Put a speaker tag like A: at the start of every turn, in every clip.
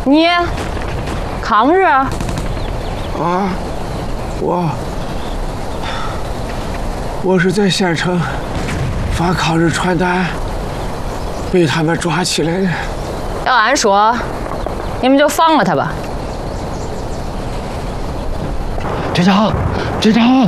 A: 你抗日？
B: 啊，我是在县城发抗日传单，被他们抓起来的。
A: 要按说，你们就放了他吧。
C: 队长，队长，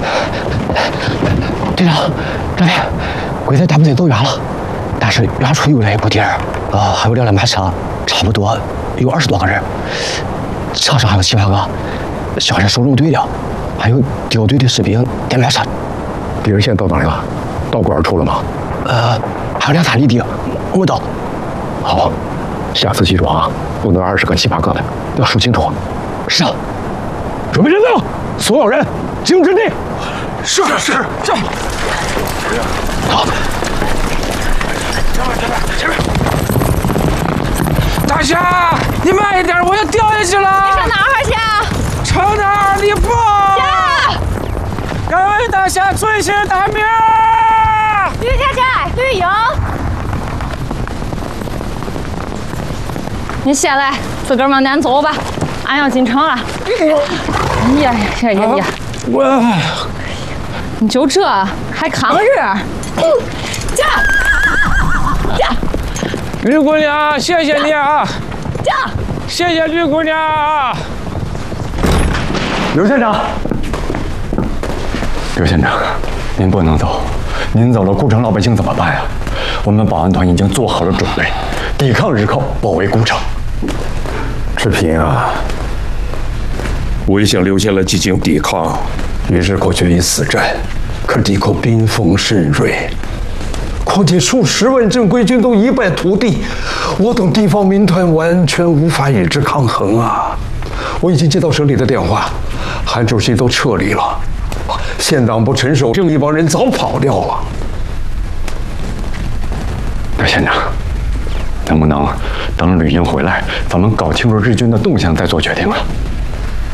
C: 队长，这里，鬼子大部队走远了，但是远处又来一股敌人，还有2辆马车，差不多有20多个人。车上还有7、8个，像是收容队的，还有调队的士兵、电麦车。
D: 敌人现在到哪里了？到过2处了吗？
C: 还有2、3里地，我到。
D: 好，下次记住啊，不能20个、7、8个的，要数清楚。
C: 是。
D: 准备阵地，所有人进入阵地。
B: 是。
D: 好。
B: 前面。大侠，你慢一点，我要掉下去了。
A: 你上哪儿去啊？
B: 城南2里坡。
A: 下。
B: 各位大侠尊姓大名？
A: 吕家寨，吕英。你下来，自个儿往南走吧，俺要进城了。呀，
B: 我，
A: 你就这还抗日？驾！
B: 吕姑娘，谢谢你啊！
A: 驾！
B: 谢谢吕姑娘啊！
D: 刘县长，刘县长，您不能走，您走了，古城老百姓怎么办呀？我们保安团已经做好了准备，抵抗日寇，保卫古城。
E: 志平啊，我已经留下了几经抵抗，与日寇决一死战，可敌寇兵锋甚锐。况且数十万正规军都一败涂地，我等地方民团完全无法与之抗衡啊！我已经接到省里的电话，韩主席都撤离了，县党不陈守正一帮人早跑掉了。
D: 刘县长，能不能等吕英回来，咱们搞清楚日军的动向再做决定啊？